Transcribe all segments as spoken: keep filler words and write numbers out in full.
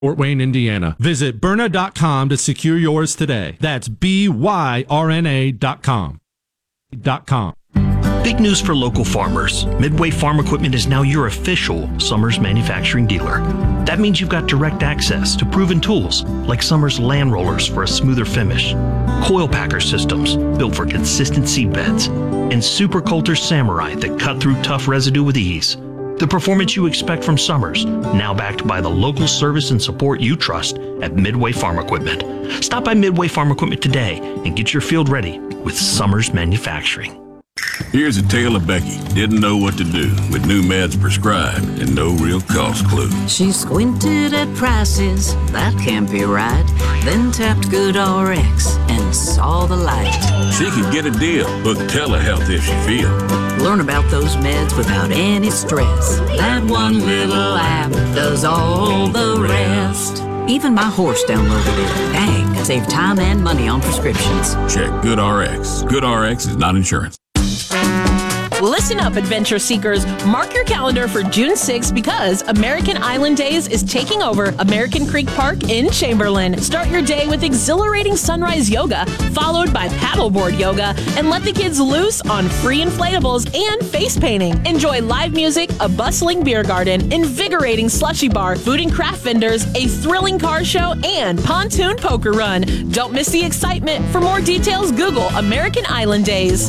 Fort Wayne, Indiana. Visit Byrna dot com to secure yours today. That's B Y R N A dot com. Dot com. Big news for local farmers. Midway Farm Equipment is now your official Summers manufacturing dealer. That means you've got direct access to proven tools like Summers land rollers for a smoother finish, coil packer systems built for consistent seed beds, and Super Coulter Samurai that cut through tough residue with ease. The performance you expect from Summers, now backed by the local service and support you trust at Midway Farm Equipment. Stop by Midway Farm Equipment today and get your field ready with Summers Manufacturing. Here's a tale of Becky. Didn't know what to do with new meds prescribed and no real cost clue. She squinted at prices, that can't be right. Then tapped GoodRx and saw the light. She could get a deal, book telehealth if she feel. Learn about those meds without any stress. That one little app does all the rest. Even my horse downloaded it. Dang, save time and money on prescriptions. Check GoodRx. GoodRx is not insurance. Listen up, adventure seekers. Mark your calendar for June sixth because American Island Days is taking over American Creek Park in Chamberlain. Start your day with exhilarating sunrise yoga, followed by paddleboard yoga, and let the kids loose on free inflatables and face painting. Enjoy live music, a bustling beer garden, invigorating slushy bar, food and craft vendors, a thrilling car show, and pontoon poker run. Don't miss the excitement. For more details, Google American Island Days.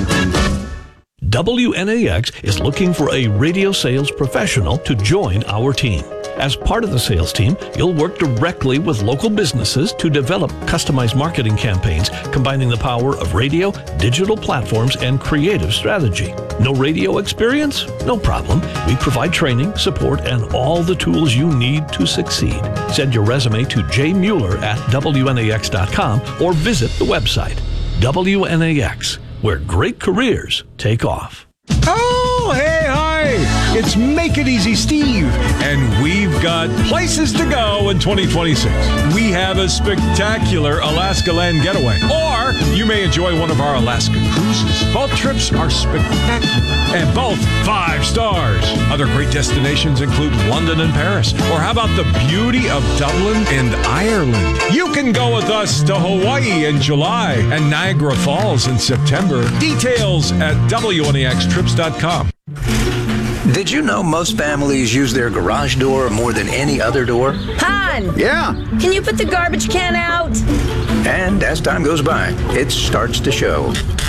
W N A X is looking for a radio sales professional to join our team. As part of the sales team, you'll work directly with local businesses to develop customized marketing campaigns, combining the power of radio, digital platforms, and creative strategy. No radio experience? No problem. We provide training, support, and all the tools you need to succeed. Send your resume to j mueller at w n a x dot com or visit the website. W N A X, where great careers take off. Oh, hey, hi! It's Make It Easy Steve, and we've got places to go in twenty twenty-six. We have a spectacular Alaska land getaway, or you may enjoy one of our Alaska cruises. Both trips are spectacular, and both five stars. Other great destinations include London and Paris, or how about the beauty of Dublin and Ireland? You can go with us to Hawaii in July and Niagara Falls in September. Details at w n a x trips dot com. Did you know most families use their garage door more than any other door? Han! Yeah? Can you put the garbage can out? And as time goes by, it starts to show.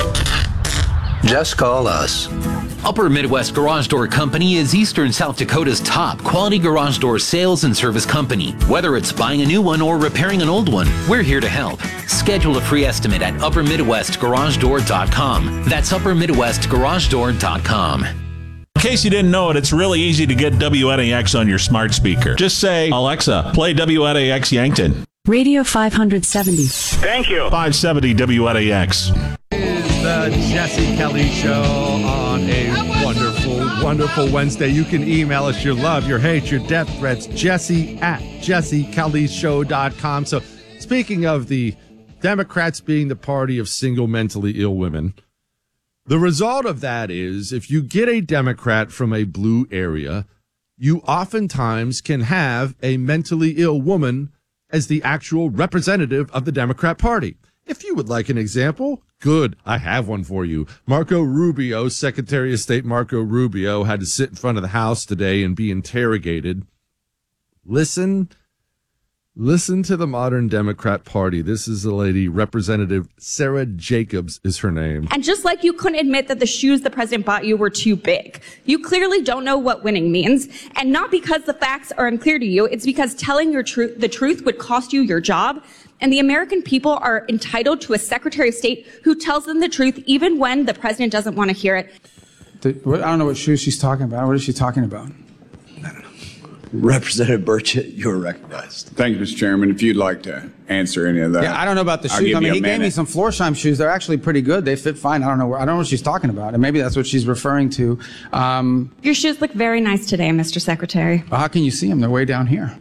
Just call us. Upper Midwest Garage Door Company is Eastern South Dakota's top quality garage door sales and service company. Whether it's buying a new one or repairing an old one, we're here to help. Schedule a free estimate at upper midwest garage door dot com. That's upper midwest garage door dot com. In case you didn't know it, it's really easy to get W N A X on your smart speaker. Just say, Alexa, play W N A X Yankton. Radio five seventy. Thank you. five seventy W N A X. The Jesse Kelly Show on a wonderful, wonderful Wednesday. You can email us your love, your hate, your death threats, Jesse at jesse kelly show dot com. So speaking of the Democrats being the party of single mentally ill women, the result of that is if you get a Democrat from a blue area, you oftentimes can have a mentally ill woman as the actual representative of the Democrat Party. If you would like an example, good. I have one for you. Marco Rubio, Secretary of State Marco Rubio, had to sit in front of the House today and be interrogated. Listen, listen to the modern Democrat Party. This is the lady, Representative Sarah Jacobs is her name. And just like you couldn't admit that the shoes the president bought you were too big, you clearly don't know what winning means. And not because the facts are unclear to you, it's because telling your truth, the truth would cost you your job. And the American people are entitled to a Secretary of State who tells them the truth even when the president doesn't want to hear it. The, I don't know what shoes she's talking about. What is she talking about? I don't know. Representative Burchett, you're recognized. Thank you, Mister Chairman. If you'd like to answer any of that. Yeah, I don't know about the shoes. I mean, he gave me some Florsheim shoes. They're actually pretty good. They fit fine. I don't know. Where, I don't know what she's talking about. And maybe that's what she's referring to. Um, Your shoes look very nice today, Mister Secretary. Well, how can you see them? They're way down here.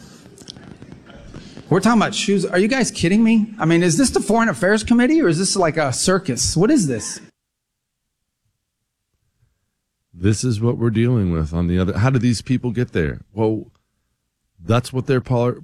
We're talking about shoes. Are you guys kidding me? I mean, is this the Foreign Affairs Committee or is this like a circus? What is this? This is what we're dealing with on the other. How do these people get there? Well, That's what they're par-